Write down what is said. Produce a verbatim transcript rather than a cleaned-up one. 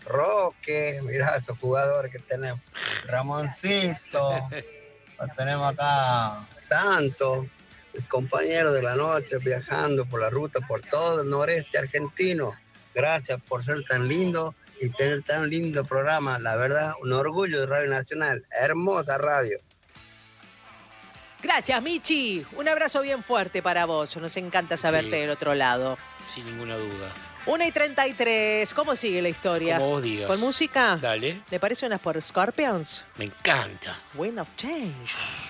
Roque, mirá esos jugadores que tenemos. Ramoncito, tenemos acá Santos, mis compañeros de la noche viajando por la ruta, por todo el noreste argentino. Gracias por ser tan lindo y tener tan lindo programa. La verdad, un orgullo de Radio Nacional. Hermosa radio. Gracias, Michi. Un abrazo bien fuerte para vos. Nos encanta saberte Sí. del otro lado. Sin ninguna duda. una y treinta y tres. ¿Cómo sigue la historia? Como vos digas. ¿Con música? Dale. ¿Le parece unas por Scorpions? Me encanta. Wind of Change.